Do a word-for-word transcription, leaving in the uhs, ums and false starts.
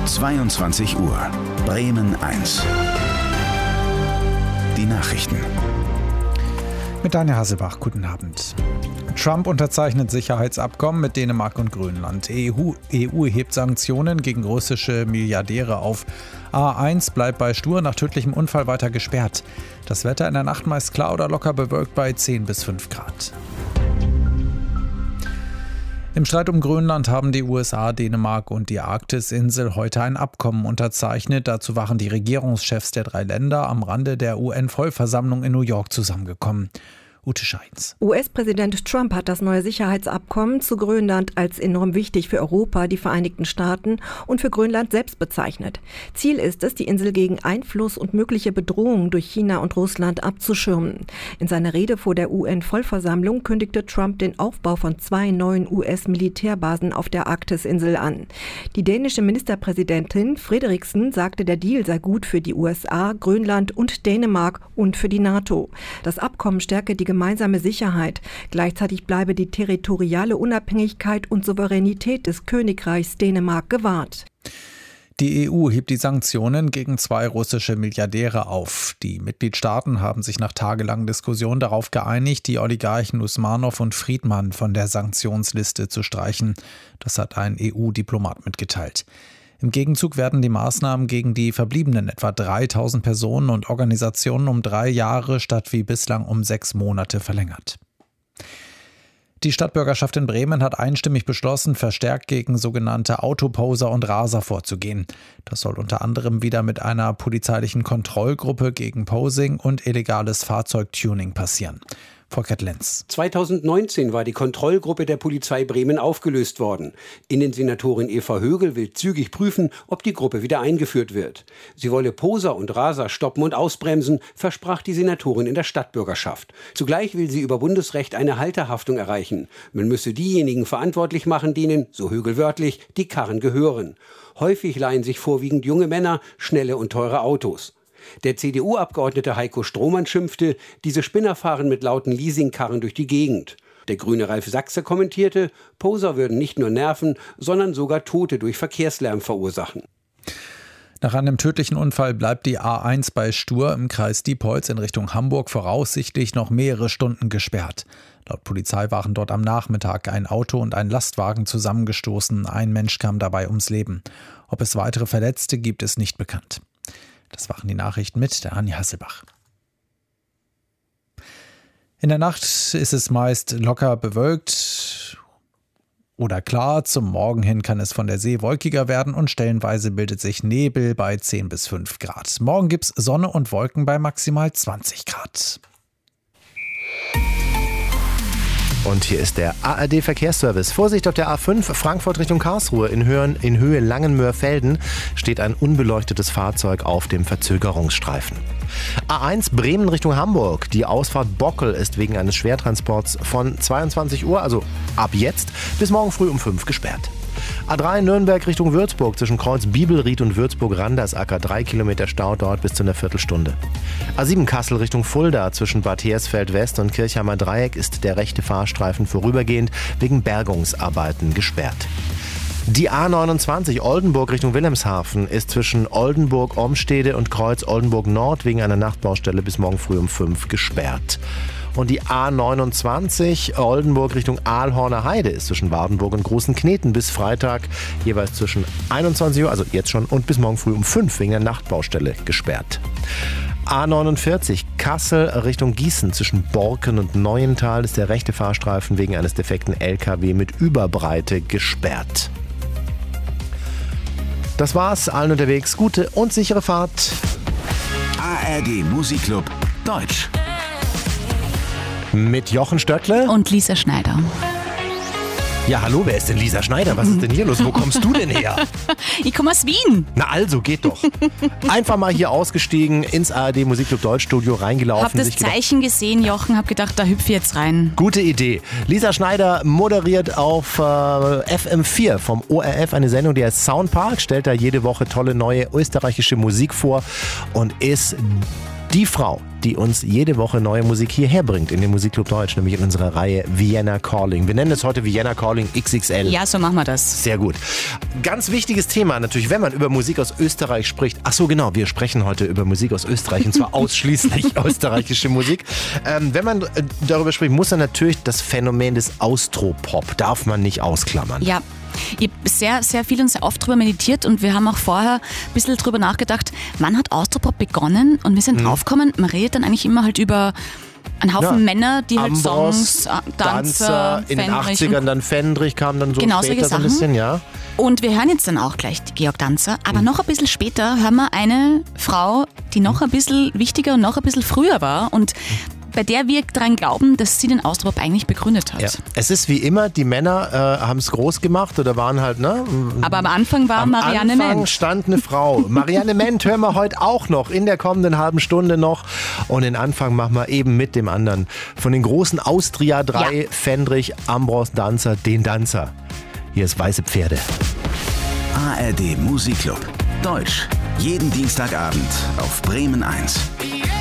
zweiundzwanzig Uhr. Bremen eins. Die Nachrichten. Mit Daniel Hasselbach, guten Abend. Trump unterzeichnet Sicherheitsabkommen mit Dänemark und Grönland. E U, E U hebt Sanktionen gegen russische Milliardäre auf. A eins bleibt bei Stur nach tödlichem Unfall weiter gesperrt. Das Wetter in der Nacht meist klar oder locker bewölkt bei zehn bis fünf Grad. Im Streit um Grönland haben die U S A, Dänemark und die Arktisinsel heute ein Abkommen unterzeichnet. Dazu waren die Regierungschefs der drei Länder am Rande der U N-Vollversammlung in New York zusammengekommen. Ute Scheins. U S-Präsident Trump hat das neue Sicherheitsabkommen zu Grönland als enorm wichtig für Europa, die Vereinigten Staaten und für Grönland selbst bezeichnet. Ziel ist es, die Insel gegen Einfluss und mögliche Bedrohungen durch China und Russland abzuschirmen. In seiner Rede vor der U N-Vollversammlung kündigte Trump den Aufbau von zwei neuen U S-Militärbasen auf der Arktisinsel an. Die dänische Ministerpräsidentin Frederiksen sagte, der Deal sei gut für die U S A, Grönland und Dänemark und für die NATO. Das Abkommen stärke die gemeinsame Sicherheit. Gleichzeitig bleibe die territoriale Unabhängigkeit und Souveränität des Königreichs Dänemark gewahrt. Die E U hebt die Sanktionen gegen zwei russische Milliardäre auf. Die Mitgliedstaaten haben sich nach tagelangen Diskussionen darauf geeinigt, die Oligarchen Usmanow und Friedmann von der Sanktionsliste zu streichen. Das hat ein E U-Diplomat mitgeteilt. Im Gegenzug werden die Maßnahmen gegen die verbliebenen etwa dreitausend Personen und Organisationen um drei Jahre statt wie bislang um sechs Monate verlängert. Die Stadtbürgerschaft in Bremen hat einstimmig beschlossen, verstärkt gegen sogenannte Autoposer und Raser vorzugehen. Das soll unter anderem wieder mit einer polizeilichen Kontrollgruppe gegen Posing und illegales Fahrzeugtuning passieren. Volker Lenz. zweitausendneunzehn war die Kontrollgruppe der Polizei Bremen aufgelöst worden. Innensenatorin Eva Högel will zügig prüfen, ob die Gruppe wieder eingeführt wird. Sie wolle Poser und Raser stoppen und ausbremsen, versprach die Senatorin in der Stadtbürgerschaft. Zugleich will sie über Bundesrecht eine Halterhaftung erreichen. Man müsse diejenigen verantwortlich machen, denen, so Högel wörtlich, die Karren gehören. Häufig leihen sich vorwiegend junge Männer schnelle und teure Autos. Der C D U-Abgeordnete Heiko Strohmann schimpfte, diese Spinner fahren mit lauten Leasingkarren durch die Gegend. Der grüne Ralf Sachse kommentierte, Poser würden nicht nur nerven, sondern sogar Tote durch Verkehrslärm verursachen. Nach einem tödlichen Unfall bleibt die A eins bei Stur im Kreis Diepholz in Richtung Hamburg voraussichtlich noch mehrere Stunden gesperrt. Laut Polizei waren dort am Nachmittag ein Auto und ein Lastwagen zusammengestoßen. Ein Mensch kam dabei ums Leben. Ob es weitere Verletzte gibt, ist nicht bekannt. Das waren die Nachrichten mit der Anja Hasselbach. In der Nacht ist es meist locker bewölkt oder klar. Zum Morgen hin kann es von der See wolkiger werden und stellenweise bildet sich Nebel bei zehn bis fünf Grad. Morgen gibt es Sonne und Wolken bei maximal zwanzig Grad. Und hier ist der A R D-Verkehrsservice. Vorsicht auf der A fünf Frankfurt Richtung Karlsruhe. In Höhe, in Höhe Langenmöhr-Felden steht ein unbeleuchtetes Fahrzeug auf dem Verzögerungsstreifen. A eins Bremen Richtung Hamburg. Die Ausfahrt Bockel ist wegen eines Schwertransports von zweiundzwanzig Uhr, also ab jetzt, bis morgen früh um fünf gesperrt. A drei Nürnberg Richtung Würzburg zwischen Kreuz Bibelried und Würzburg-Randersacker. Drei Kilometer Stau dort bis zu einer Viertelstunde. A sieben Kassel Richtung Fulda zwischen Bad Hersfeld West und Kirchheimer Dreieck ist der rechte Fahrstreifen vorübergehend wegen Bergungsarbeiten gesperrt. Die A neunundzwanzig Oldenburg Richtung Wilhelmshaven ist zwischen Oldenburg-Omstede und Kreuz Oldenburg-Nord wegen einer Nachtbaustelle bis morgen früh um fünf gesperrt. Und die A neunundzwanzig Oldenburg Richtung Aalhorner Heide ist zwischen Wardenburg und Großen Kneten bis Freitag jeweils zwischen einundzwanzig Uhr, also jetzt schon, und bis morgen früh um fünf wegen der Nachtbaustelle gesperrt. A neunundvierzig Kassel Richtung Gießen zwischen Borken und Neuental ist der rechte Fahrstreifen wegen eines defekten L K W mit Überbreite gesperrt. Das war's, allen unterwegs gute und sichere Fahrt. A R D Musikclub Deutsch. Mit Jochen Stöckle und Lisa Schneider. Ja, hallo, wer ist denn Lisa Schneider? Was ist denn hier los? Wo kommst du denn her? Ich komme aus Wien. Na also, geht doch. Einfach mal hier ausgestiegen, ins A R D Musikclub Deutschstudio reingelaufen. Hab das Zeichen gedacht, gesehen, Jochen, hab gedacht, da hüpf ich jetzt rein. Gute Idee. Lisa Schneider moderiert auf äh, F M vier vom O R F eine Sendung, die heißt Soundpark, stellt da jede Woche tolle neue österreichische Musik vor und ist Die Frau, die uns jede Woche neue Musik hierher bringt in den Musikclub Deutsch, nämlich in unserer Reihe Vienna Calling. Wir nennen es heute Vienna Calling X X L. Ja, so machen wir das. Sehr gut. Ganz wichtiges Thema natürlich, wenn man über Musik aus Österreich spricht. Ach so, genau, wir sprechen heute über Musik aus Österreich und zwar ausschließlich österreichische Musik. Ähm, wenn man äh, darüber spricht, muss man natürlich das Phänomen des Austropop, darf man nicht ausklammern. Ja. Ich habe sehr, sehr viel und sehr oft drüber meditiert und wir haben auch vorher ein bisschen drüber nachgedacht, wann hat Austropop begonnen? Und wir sind mhm. draufgekommen, man redet dann eigentlich immer halt über einen Haufen ja. Männer, die halt Ambros, Songs, Danzer, in den achtzigern dann Fendrich kam dann so genau, später so ein bisschen, ja. Und wir hören jetzt dann auch gleich die Georg Danzer, aber mhm. noch ein bisschen später hören wir eine Frau, die noch ein bisschen wichtiger und noch ein bisschen früher war und bei der wir daran glauben, dass sie den Austropop eigentlich begründet hat. Ja. Es ist wie immer, die Männer äh, haben es groß gemacht oder waren halt, ne? Aber am Anfang war am Marianne Ment. Am Anfang stand eine Frau. Marianne Ment hören wir heute auch noch, in der kommenden halben Stunde noch. Und den Anfang machen wir eben mit dem anderen. Von den großen Austria drei, ja. Fendrich, Ambros, Danzer, den Danzer. Hier ist Weiße Pferde. A R D Musikclub Deutsch. Jeden Dienstagabend auf Bremen eins.